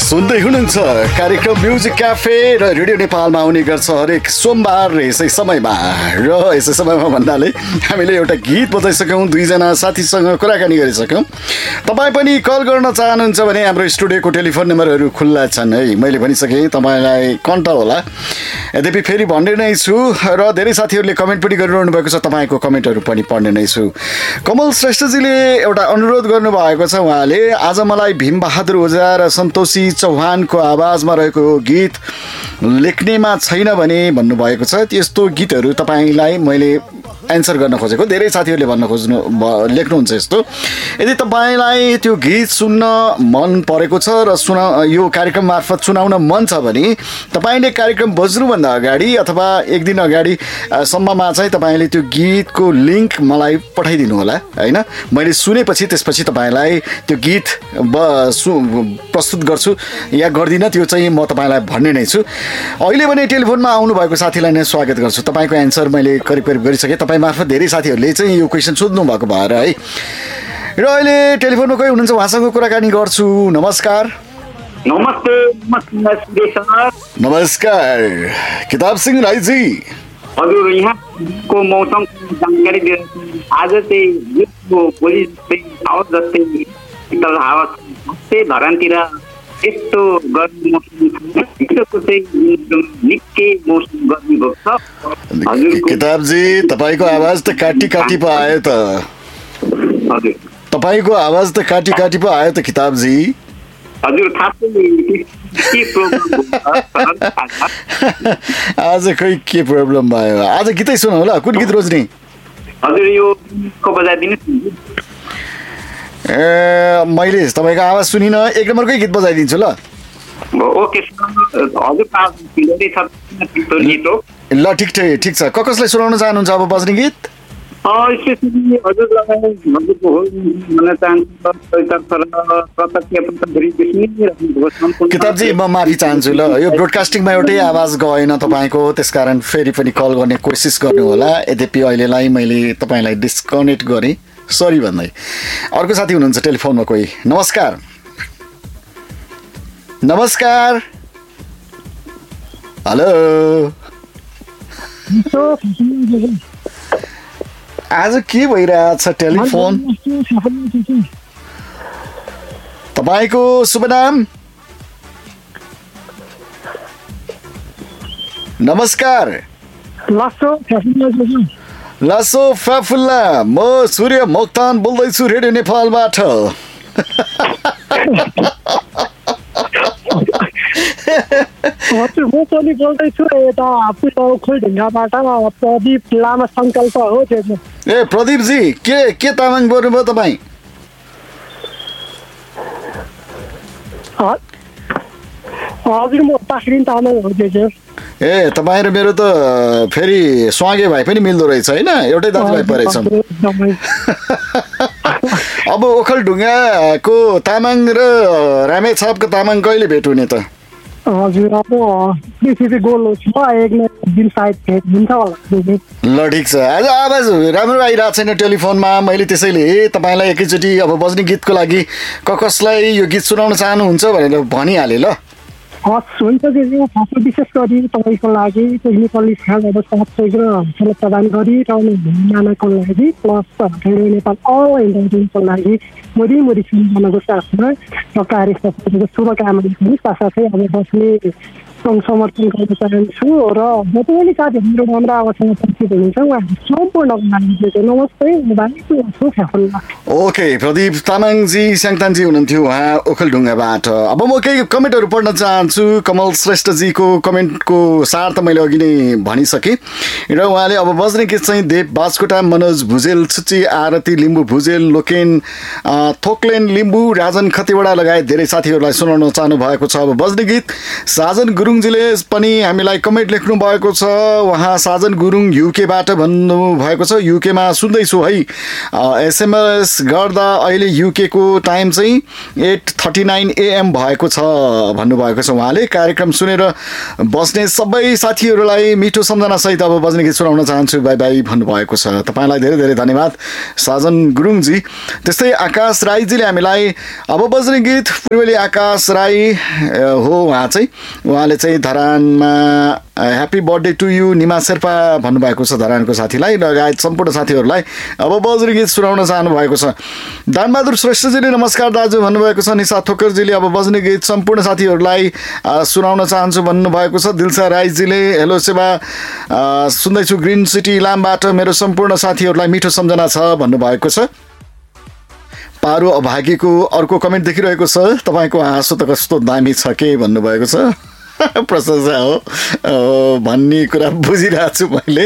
सुन्दै हुनुहुन्छ कार्यक्रम म्युजिक क्याफे र रेडियो नेपालमा आउने गर्छ हरेक सोमबार यसै समयमा भन्नाले हामीले एउटा गीत बजाइसक्यौँ, दुईजना साथीसँग कुराकानी गरिसक्यौँ। तपाईँ पनि कल गर्न चाहनुहुन्छ भने हाम्रो स्टुडियोको टेलिफोन नम्बरहरू खुल्ला छन् है। मैले भनिसकेँ तपाईँलाई कन्ट होला, यद्यपि फेरि भन्ने नै छु र धेरै साथीहरूले कमेन्ट पनि गरिरहनु भएको छ, तपाईँको कमेन्टहरू पनि पढ्ने नै छु। कमल श्रेष्ठजीले एउटा अनुरोध गर्नुभएको छ, उहाँले आज मलाई भीमबहादुर ओझा र सन्तोषी चौहानको आवाजमा रहेको गीत लेख्नेमा छैन भने भन्नुभएको छ। त्यस्तो गीतहरू तपाईँलाई मैले एन्सर गर्न खोजेको, धेरै साथीहरूले लेख्नुहुन्छ यस्तो। यदि तपाईँलाई त्यो गीत सुन्न मन परेको छ र यो कार्यक्रम मार्फत सुनाउन मन छ भने तपाईँले कार्यक्रम बज्नुभन्दा अगाडि अथवा एक दिन अगाडि सम्ममा चाहिँ तपाईँले त्यो गीतको लिङ्क मलाई पठाइदिनु होला होइन। मैले सुनेपछि त्यसपछि तपाईँलाई त्यो गीत प्रस्तुत गर्छु या गर्दिनँ, त्यो चाहिँ म तपाईँलाई भन्ने नै छु। अहिले भने टेलिफोनमा आउनुभएको साथीलाई नै स्वागत गर्छु। तपाईँको एन्सर मैले करिब गरिसकेँ, तपाईँ मार्फत धेरै साथीहरूले चाहिँ यो क्वेसन सोध्नु भएको भएर है। र अहिले टेलिफोनमा कोही हुनुहुन्छ, उहाँसँग कुराकानी गर्छु। नमस्कार। नमस्कार किताब सिंह राईजी। हजुर, यहाँको मौसमको जानकारी दिएर आज चाहिँ भोलि हावा जस्तै शीतल हावा धरानतिर यस्तो गर्मी मौसम चाहिँ निकै मौसम गर्मी भएको छ। हजुर किताबजी, तपाईँको आवाज त काटी पो आयो त। हजुर, तपाईँको आवाज त काटी पो आयो त किताबजी। हजुर, आज खै के प्रब्लम भयो? आज गीतै सुनौ होला, कुन गीत रोज्ने? हजुर, यो बजाइदिनु। मैले तपाईँको आवाज सुनिनँ, एक नम्बरकै गीत बजाइदिन्छु ल। ओके ल, ठिक छ। कसलाई सुनाउन चाहनुहुन्छ अब बज्ने गीत? किताबजी, म माफी चाहन्छु ल, यो ब्रोडकास्टिङमा एउटै आवाज गएन तपाईँको, त्यसकारण फेरि पनि कल गर्ने कोसिस गर्नु होला। यद्यपि अहिलेलाई मैले तपाईँलाई डिस्कनेक्ट गरेँ, सरी भन्दै। अर्को साथी हुनुहुन्छ टेलिफोनमा कोही। नमस्कार। हेलो, आज के भइरहेछ टेलिफोन? तपाईँको शुभ नाम? नमस्कार। लासो फाफुल्ला, म सूर्य मोक्तान बोल्दैछु रेडियो नेपालबाट। हजुर, म पनि बोल्दैछु यता खोलढुङ्गाबाट। प्रदीप लामा सङ्कल्प हो त्यो। ए प्रदीपजी, के तामाङ बोल्नुभयो तपाईँ? हजुर, म पाखरिन तामाङ हो त्यो। ए, तपाईँ र मेरो त फेरि स्वागे भाइ पनि मिल्दो रहेछ होइन, एउटै दाजुभाइ परेछौँ। अब ओखलढुङ्गाको तामाङ र रामेछापको तामाङ कहिले भेट हुने त? हजुर, अब गोल एक दिन सायद भेट हुन्छ होला। ल, ठिक छ। आज आवाज राम्रो आइरहेको छैन टेलिफोनमा, मैले त्यसैले तपाईँलाई एकैचोटि अब बज्ने गीतको लागि कसलाई यो गीत सुनाउन चाहनुहुन्छ भनेर भनिहालेँ ल। हुन्छ दिदी, विशेष गरी तपाईँको लागि टेक्निकली साथ प्रदान गरिरहनुको लागि प्लस रेडियो नेपाल अल इन्डियाको लागि मोदी सुनिरहनुको साथमा र कार्य सफलताको शुभकामना पनि साथसाथै अब बस्ने समर्थन गर्न चाहन्छु र जति पनि साथीहरू राम्रो आवाजसँग परिचित हुनुहुन्छ उहाँहरू सम्पूर्णको लागि नमस्ते। ओके, प्रदीप तामाङजी स्याङतानजी हुनुहुन्थ्यो उहाँ ओखलढुङ्गाबाट। अब म केही कमेन्टहरू पढ्न चाहन्छु। कमल श्रेष्ठजीको कमेन्टको सार त मैले अघि नै भनिसकेँ र उहाँले अब बज्ने गीत चाहिँ देव बाजकोटा, मनोज भुजेल, छुच्ची आरती लिम्बू भुजेल, लोकेन थोक्लेन लिम्बू, राजन खतिवडा लगायत धेरै साथीहरूलाई सुनाउन चाहनु भएको छ। अब बज्ने गीत साजन गुरुङ गुरुङजीले पनि हामीलाई कमेन्ट लेख्नु भएको छ। उहाँ साजन गुरुङ युकेबाट भन्नुभएको छ, युकेमा सुन्दैछु है। एसएमएस गर्दा अहिले युकेको टाइम चाहिँ 8:39 AM भएको छ भन्नुभएको छ उहाँले। कार्यक्रम सुनेर बस्ने सबै साथीहरूलाई मिठो सम्झनासहित अब बज्ने गीत सुनाउन चाहन्छु, बाई बाई भन्नुभएको छ। तपाईँलाई धेरै धेरै धन्यवाद साजन गुरुङजी। त्यस्तै आकाश राईजीले हामीलाई अब बज्ने गीत पूर्वेली आकाश राई हो उहाँले चाहिँ धरानमा happy birthday to you Nima Sherpa भन्नुभएको छ धरानको साथीलाई, लगायत सम्पूर्ण साथीहरूलाई अब बज्ने गीत सुनाउन चाहनु भएको छ। दानबहादुर श्रेष्ठजीले नमस्कार दाजु भन्नुभएको छ। निशा थोकरजीले अब बज्ने गीत सम्पूर्ण साथीहरूलाई सुनाउन चाहन्छु भन्नुभएको छ। दिलसा राईजीले हेलो सेवा सुन्दैछु ग्रिन सिटी इलामबाट, मेरो सम्पूर्ण साथीहरूलाई मिठो सम्झना छ भन्नुभएको छ। पारो अभागीको अर्को कमेन्ट देखिरहेको छ, तपाईँको हाँसो त कस्तो दामी छ के भन्नुभएको छ। प्रशंसा हो भन्ने कुरा बुझिरहेको छु मैले।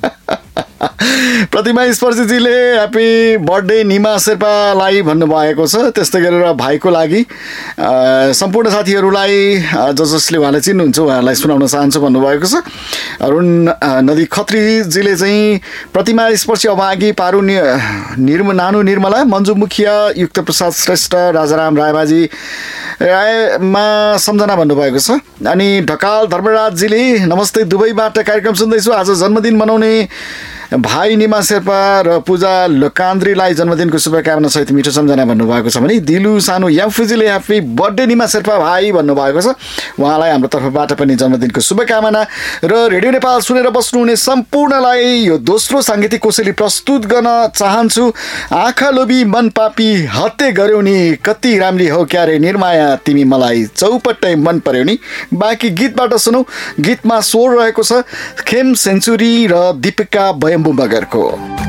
प्रतिमा स्पर्शीजीले ह्याप्पी बर्थडे निमा शेर्पालाई भन्नुभएको छ। त्यस्तै गरेर भाइको लागि सम्पूर्ण साथीहरूलाई जसले उहाँलाई चिन्नुहुन्छ उहाँहरूलाई सुनाउन चाहन्छु भन्नुभएको छ। अरुण नदी खत्रीजीले चाहिँ प्रतिमा स्पर्शी अभागी पारु नानु निर्मला मन्जु मुखिया युक्त प्रसाद श्रेष्ठ राजाराम रायबाजी रायमा सम्झना भन्नुभएको छ। अनि ढकाल धर्मराजजीले नमस्ते दुबईबाट कार्यक्रम सुन्दैछु, आज जन्मदिन मनाउने भाइ निमा शेर्पा र पूजा लोकान्द्रीलाई जन्मदिनको शुभकामना सहित मिठो सम्झना भन्नुभएको छ भने दिलु सानो याफुजीले ह्याप्पी बर्थडे निमा शेर्पा भाइ भन्नुभएको छ। उहाँलाई हाम्रो तर्फबाट पनि जन्मदिनको शुभकामना र रेडियो नेपाल सुनेर बस्नुहुने सम्पूर्णलाई यो दोस्रो साङ्गीतिक कोसेली प्रस्तुत गर्न चाहन्छु। आँखा लोभी मन पापी हत्ते गर्यौ नि, कति राम्री हो क्यारे निर्माया तिमी मलाई चौपट्टै मन पर्यो नि। बाँकी गीतबाट सुनौ। गीतमा स्वर रहेको छ खेम सेन्चुरी र दीपिका बयम्बु मगरको।